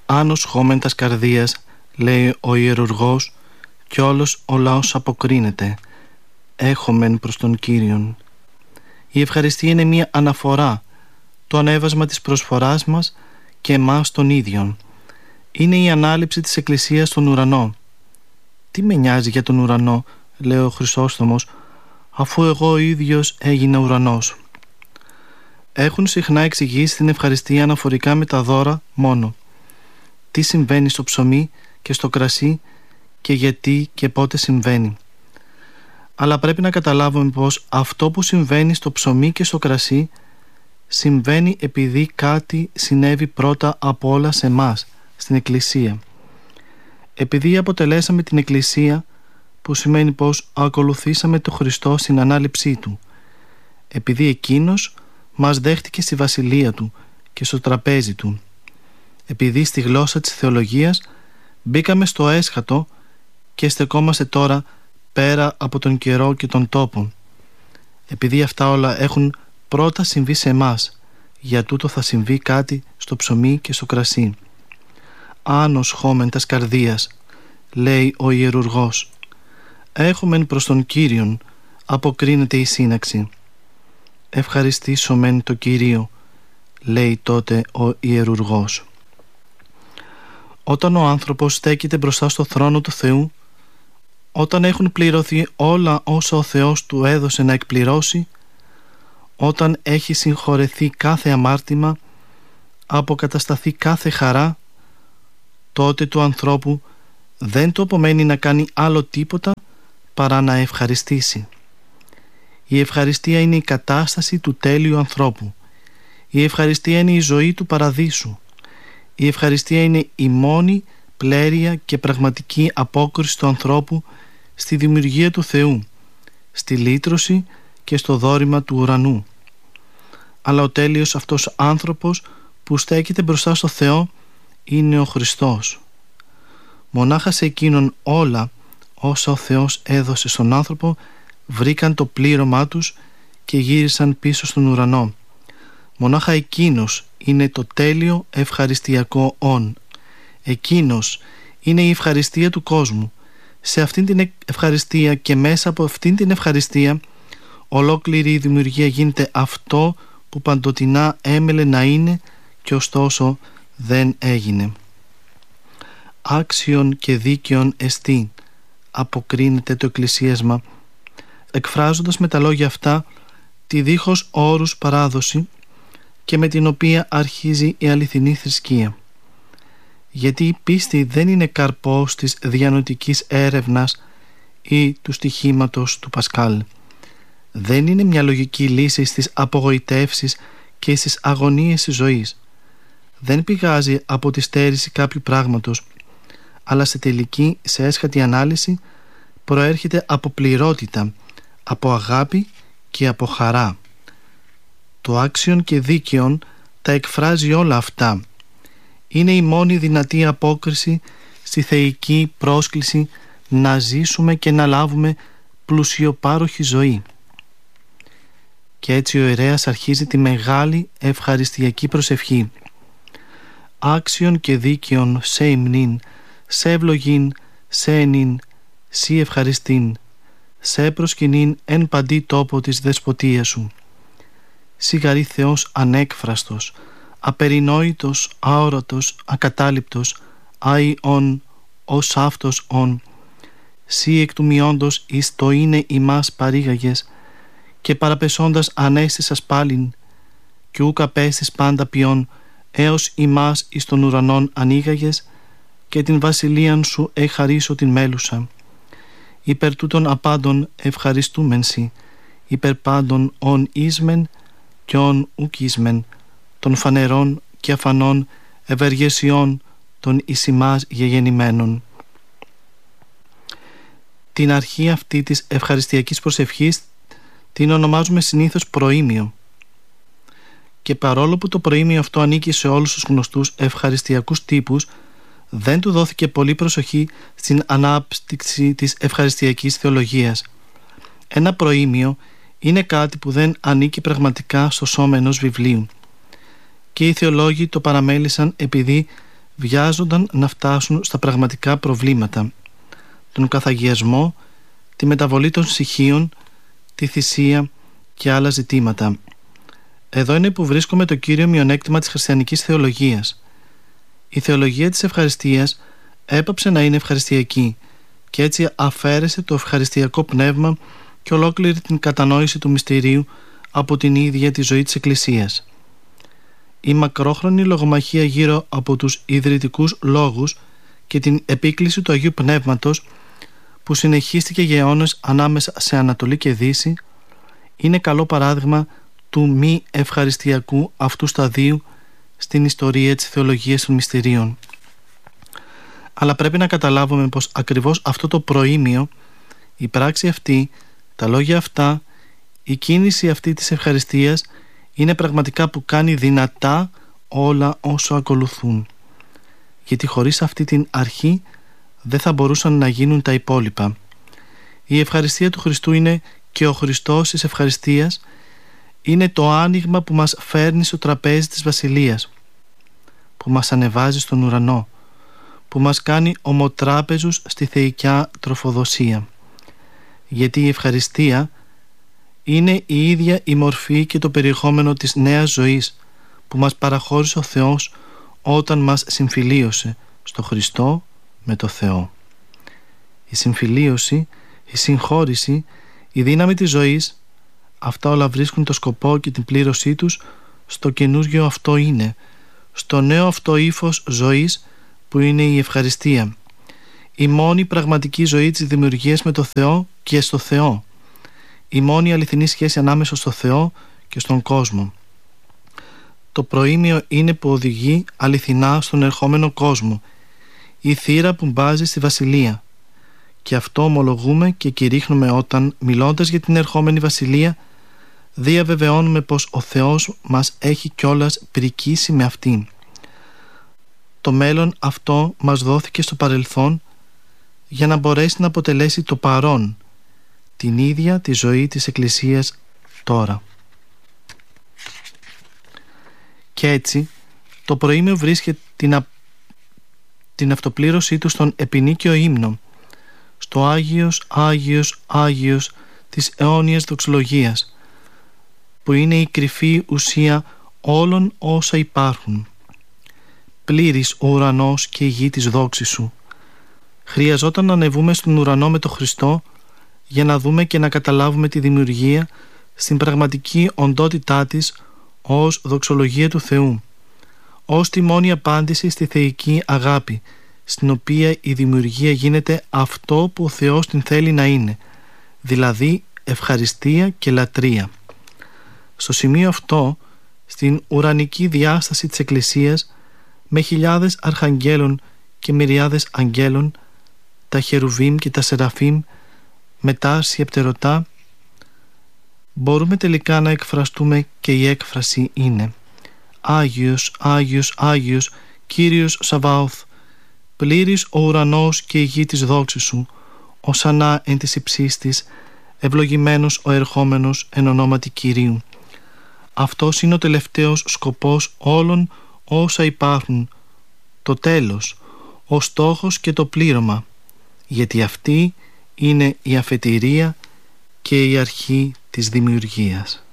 Άνος χώμεν τας καρδίας, λέει ο ιερουργός, κι όλος ο λαός αποκρίνεται. Έχομεν προς τον Κύριον. Η ευχαριστία είναι μια αναφορά, το ανέβασμα της προσφοράς μας και εμάς των ίδιων. Είναι η ανάληψη της Εκκλησίας στον ουρανό. Τι με νοιάζει για τον ουρανό, λέει ο Χρυσόστομος, αφού εγώ ο ίδιος έγινα ουρανός. Έχουν συχνά εξηγήσει την ευχαριστία αναφορικά με τα δώρα μόνο. Τι συμβαίνει στο ψωμί και στο κρασί και γιατί και πότε συμβαίνει. Αλλά πρέπει να καταλάβουμε πως αυτό που συμβαίνει στο ψωμί και στο κρασί συμβαίνει επειδή κάτι συνέβη πρώτα από όλα σε εμάς, στην Εκκλησία. Επειδή αποτελέσαμε την Εκκλησία, που σημαίνει πως ακολουθήσαμε τον Χριστό στην ανάληψή Του. Επειδή Εκείνος μας δέχτηκε στη βασιλεία Του και στο τραπέζι Του. Επειδή στη γλώσσα της θεολογίας μπήκαμε στο έσχατο και στεκόμαστε τώρα πέρα από τον καιρό και τον τόπο. Επειδή αυτά όλα έχουν πρώτα συμβεί σε εμάς, για τούτο θα συμβεί κάτι στο ψωμί και στο κρασί. Άνος χώμεν τας καρδίας, λέει ο ιερουργός. Έχομεν προς τον Κύριον, αποκρίνεται η σύναξη. Ευχαριστήσομεν το Κυρίο, λέει τότε ο ιερουργός. Όταν ο άνθρωπος στέκεται μπροστά στο θρόνο του Θεού, όταν έχουν πληρωθεί όλα όσα ο Θεός του έδωσε να εκπληρώσει, όταν έχει συγχωρεθεί κάθε αμάρτημα, αποκατασταθεί κάθε χαρά, τότε του ανθρώπου δεν του απομένει να κάνει άλλο τίποτα παρά να ευχαριστήσει. Η ευχαριστία είναι η κατάσταση του τέλειου ανθρώπου. Η ευχαριστία είναι η ζωή του παραδείσου. Η ευχαριστία είναι η μόνη πλέρεια και πραγματική απόκριση του ανθρώπου στη δημιουργία του Θεού, στη λύτρωση και στο δώρημα του ουρανού. Αλλά ο τέλειος αυτός άνθρωπος που στέκεται μπροστά στο Θεό είναι ο Χριστός. Μονάχα σε εκείνον όλα όσα ο Θεός έδωσε στον άνθρωπο βρήκαν το πλήρωμά τους και γύρισαν πίσω στον ουρανό. Μονάχα εκείνος είναι το τέλειο ευχαριστιακό όν. Εκείνος είναι η ευχαριστία του κόσμου. Σε αυτήν την ευχαριστία και μέσα από αυτήν την ευχαριστία ολόκληρη η δημιουργία γίνεται αυτό που παντοτινά έμελε να είναι και ωστόσο δεν έγινε. Άξιον και δίκαιον εστί, αποκρίνεται το εκκλησίασμα, εκφράζοντας με τα λόγια αυτά τη δίχως όρους παράδοση και με την οποία αρχίζει η αληθινή θρησκεία. Γιατί η πίστη δεν είναι καρπός της διανοητικής έρευνας ή του στοιχήματος του Πασκάλ. Δεν είναι μια λογική λύση στις απογοητεύσεις και στις αγωνίες της ζωής. Δεν πηγάζει από τη στέρηση κάποιου πράγματος, αλλά σε τελική, σε έσχατη ανάλυση, προέρχεται από πληρότητα, από αγάπη και από χαρά. Το άξιον και δίκαιον τα εκφράζει όλα αυτά. Είναι η μόνη δυνατή απόκριση στη θεϊκή πρόσκληση να ζήσουμε και να λάβουμε πλουσιοπάροχη ζωή. Και έτσι ο ιερέας αρχίζει τη μεγάλη ευχαριστιακή προσευχή. Άξιον και δίκαιον σε υμνήν, σε ευλογήν, σε ενήν, σύ ευχαριστήν, σε προσκυνήν εν παντή τόπο της δεσποτείας σου. Σιγαρή Θεός ανέκφραστος, απερινόητος, αόρατος, ακατάληπτος, άι ον, ως αυτός ον, σύ εκ του μειόντος εις το είναι ημάς παρήγαγες, και παραπεσώντας ανέστησας πάλιν, κι ούκ απέστης πάντα ποιον, έως ημάς εις των ουρανών ανοίγαγες, και την βασιλείαν σου εχαρίσω την μέλουσα. Υπερ τούτων απάντων ευχαριστούμεν σοι, υπερ πάντων ον ίσμεν κι ον ουκ ίσμεν, των φανερών και αφανών ευεργεσιών των εις ημάς γεγεννημένων. Την αρχή αυτή της ευχαριστιακής προσευχής την ονομάζουμε συνήθως προήμιο. Και παρόλο που το προήμιο αυτό ανήκει σε όλους τους γνωστούς ευχαριστιακούς τύπους, δεν του δόθηκε πολύ προσοχή στην ανάπτυξη της ευχαριστιακής θεολογίας. Ένα προήμιο είναι κάτι που δεν ανήκει πραγματικά στο σώμα ενός βιβλίου. Και οι θεολόγοι το παραμέλησαν επειδή βιάζονταν να φτάσουν στα πραγματικά προβλήματα, τον καθαγιασμό, τη μεταβολή των στοιχείων, τη θυσία και άλλα ζητήματα. Εδώ είναι που βρίσκουμε το κύριο μειονέκτημα της χριστιανικής θεολογίας. Η θεολογία της ευχαριστίας έπαψε να είναι ευχαριστιακή και έτσι αφαίρεσε το ευχαριστιακό πνεύμα και ολόκληρη την κατανόηση του μυστηρίου από την ίδια τη ζωή της Εκκλησίας. Η μακρόχρονη λογομαχία γύρω από τους ιδρυτικούς λόγους και την επίκληση του Αγίου Πνεύματος που συνεχίστηκε για αιώνες ανάμεσα σε Ανατολή και Δύση είναι καλό παράδειγμα του μη ευχαριστιακού αυτού σταδίου στην ιστορία της θεολογίας των μυστηρίων. Αλλά πρέπει να καταλάβουμε πως ακριβώς αυτό το προήμιο, η πράξη αυτή, τα λόγια αυτά, η κίνηση αυτή της ευχαριστίας είναι πραγματικά που κάνει δυνατά όλα όσα ακολουθούν. Γιατί χωρίς αυτή την αρχή δεν θα μπορούσαν να γίνουν τα υπόλοιπα. Η ευχαριστία του Χριστού είναι και ο Χριστός της ευχαριστίας, είναι το άνοιγμα που μας φέρνει στο τραπέζι της Βασιλείας, που μας ανεβάζει στον ουρανό, που μας κάνει ομοτράπεζους στη θεϊκιά τροφοδοσία. Γιατί η ευχαριστία είναι η ίδια η μορφή και το περιεχόμενο της νέας ζωής που μας παραχώρησε ο Θεός όταν μας συμφιλίωσε στο Χριστό με το Θεό. Η συμφιλίωση, η συγχώρηση, η δύναμη της ζωής, αυτά όλα βρίσκουν το σκοπό και την πλήρωσή τους στο καινούργιο αυτό είναι, στο νέο αυτό ύφος ζωής που είναι η ευχαριστία, η μόνη πραγματική ζωή της δημιουργίας με το Θεό και στο Θεό, η μόνη αληθινή σχέση ανάμεσα στο Θεό και στον κόσμο. Το προήμιο είναι που οδηγεί αληθινά στον ερχόμενο κόσμο, η θύρα που μπάζει στη Βασιλεία, και αυτό ομολογούμε και κηρύχνουμε όταν, μιλώντας για την ερχόμενη Βασιλεία, διαβεβαιώνουμε πως ο Θεός μας έχει κιόλας πρικήσει με αυτήν. Το μέλλον αυτό μας δόθηκε στο παρελθόν για να μπορέσει να αποτελέσει το παρόν, την ίδια τη ζωή της Εκκλησίας τώρα. Και έτσι το προήμιο βρίσκεται την αυτοπλήρωσή του στον επινίκιο ύμνο, στο Άγιος, Άγιος, Άγιος της αιώνιας δοξολογίας, που είναι η κρυφή ουσία όλων όσα υπάρχουν. Πλήρης ο ουρανός και η γη της δόξης σου. Χρειαζόταν να ανεβούμε στον ουρανό με τον Χριστό για να δούμε και να καταλάβουμε τη δημιουργία στην πραγματική οντότητά της ως δοξολογία του Θεού, ως τη μόνη απάντηση στη θεϊκή αγάπη, στην οποία η δημιουργία γίνεται αυτό που ο Θεός την θέλει να είναι, δηλαδή ευχαριστία και λατρεία. Στο σημείο αυτό, στην ουρανική διάσταση της Εκκλησίας, με χιλιάδες αρχαγγέλων και μυριάδες αγγέλων, τα χερουβίμ και τα σεραφίμ, με τάρσια πτερωτά, μπορούμε τελικά να εκφραστούμε και η έκφραση είναι Άγιος, Άγιος, Άγιος, Κύριος Σαβαώθ, πλήρης ο ουρανός και η γη της δόξης σου, οσανά εν της υψής της, ευλογημένος ο ερχόμενος εν ονόματι Κυρίου. Αυτός είναι ο τελευταίος σκοπός όλων όσα υπάρχουν, το τέλος, ο στόχος και το πλήρωμα, γιατί αυτή είναι η αφετηρία και η αρχή της δημιουργίας.